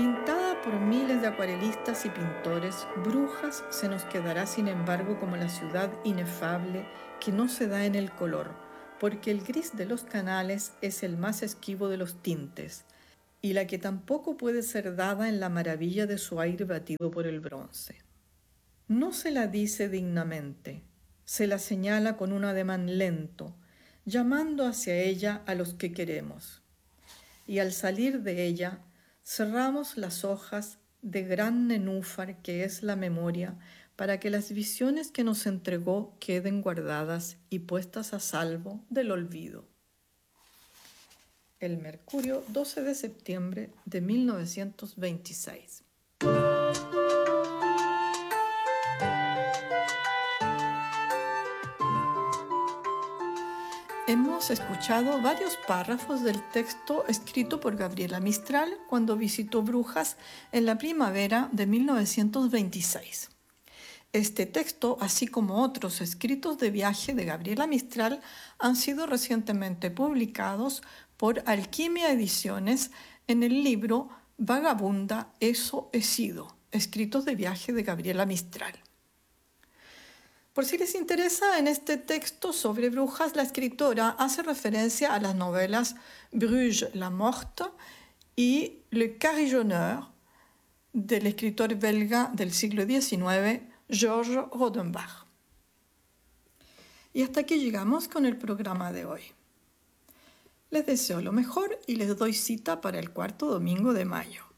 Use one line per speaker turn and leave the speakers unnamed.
Pintada por miles de acuarelistas y pintores, Brujas se nos quedará sin embargo como la ciudad inefable que no se da en el color, porque el gris de los canales es el más esquivo de los tintes, y la que tampoco puede ser dada en la maravilla de su aire batido por el bronce. No se la dice dignamente, se la señala con un ademán lento, llamando hacia ella a los que queremos. Y al salir de ella, cerramos las hojas de gran nenúfar que es la memoria, para que las visiones que nos entregó queden guardadas y puestas a salvo del olvido. El Mercurio, 12 de septiembre de 1926. Hemos escuchado varios párrafos del texto escrito por Gabriela Mistral cuando visitó Brujas en la primavera de 1926. Este texto, así como otros escritos de viaje de Gabriela Mistral, han sido recientemente publicados por Alquimia Ediciones en el libro Vagabunda, eso he sido, escritos de viaje de Gabriela Mistral. Por si les interesa, en este texto sobre Brujas, la escritora hace referencia a las novelas Bruges la Morte y Le Carillonneur del escritor belga del siglo XIX, Georges Rodenbach. Y hasta aquí llegamos con el programa de hoy. Les deseo lo mejor y les doy cita para el 4º domingo de mayo.